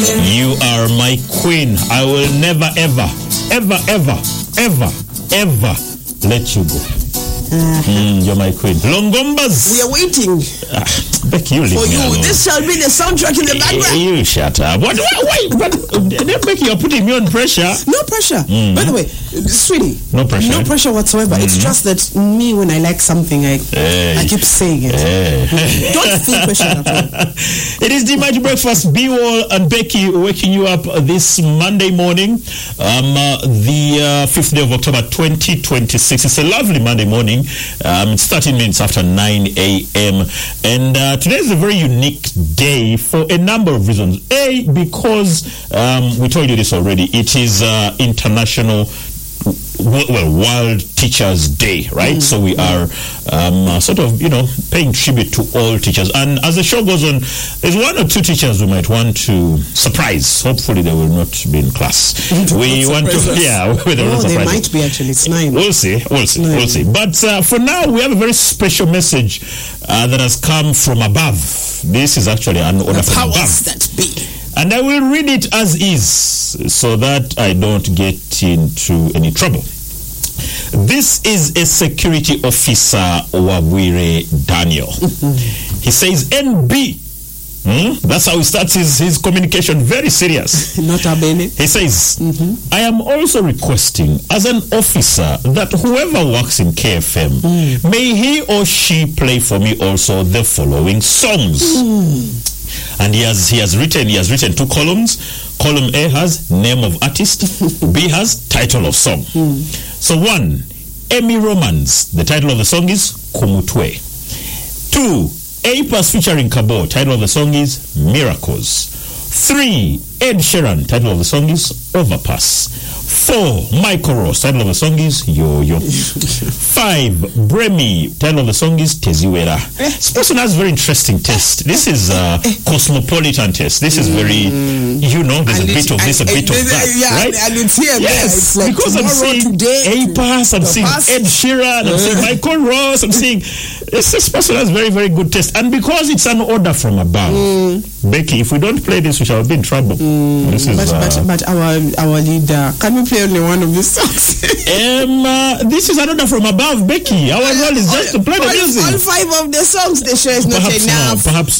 You are my queen. I will never, ever, ever, ever, ever, ever let you go. You're my queen. Longombas. We are waiting. Becky, you leave for me you. alone. This shall be the soundtrack in the background. You shut up. Wait, but Becky, you're putting me on pressure. No pressure. By the way, sweetie. No pressure. No pressure whatsoever. It's just that me, when I like something, I keep saying it. Don't feel pressure at all. It is the Mighty Breakfast. B-Wall and Becky waking you up this Monday morning, the 5th day of October 2026. It's a lovely Monday morning. It's 13 minutes after 9 a.m. And today is a very unique day for a number of reasons. A, because we told you this already. It is International World Teachers Day, right? So we are sort of, paying tribute to all teachers. And as the show goes on, there's one or two teachers we might want to surprise. Hopefully they will not be in class. We want to, they might be actually. It's 9. We'll see. But for now, we have a very special message that has come from above. This is actually an order from above. Powers that be. And I will read it as is so that I don't get into any trouble. This is a security officer, Wabwire Daniel. He says, NB. That's how he starts his communication. Very serious. Nota bene. He says, I am also requesting as an officer that whoever works in KFM, may he or she play for me also the following songs. And he has written 2 columns. Column A has name of artist, B has title of song. So 1, Emmy Romans. The title of the song is Kumutwe. 2, A-Pass featuring Kabo. Title of the song is Miracles. 3, Ed Sheeran. Title of the song is Overpass. 4, Michael Ross. Title of the song is Yo Yo. 5, Bremi. Title of the song is Teziwera. This person has very interesting taste. This is cosmopolitan taste. This is very, there's a bit of this, a bit of that, right? And it's here. Yes, it's like because I'm seeing A-Pass, I'm seeing Ed Sheeran, I'm seeing Michael Ross, I'm seeing this person has very, very good taste. And because it's an order from above, Becky, if we don't play this, we shall be in trouble. This is, but our leader, can we play only one of these songs? This is an order from above, Becky. Our role is just to play the music. All 5 of the songs, the show is not enough. Perhaps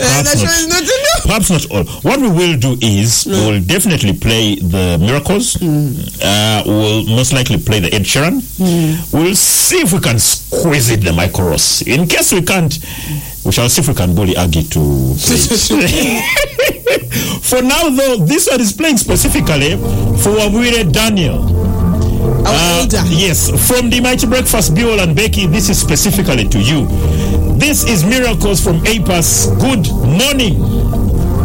not all. What we will do is we'll definitely play the Miracles. We'll most likely play the Ed Sheeran. We'll see if we can squeeze it the Michael Ross. In case we can't, we shall see if we can bully Aggie to play it. For now, though, this one is playing specifically for Wabwire Daniel. Yes, from the Mighty Breakfast, B-Wall and Becky, this is specifically to you. This is Miracles from A-Pass. Good morning.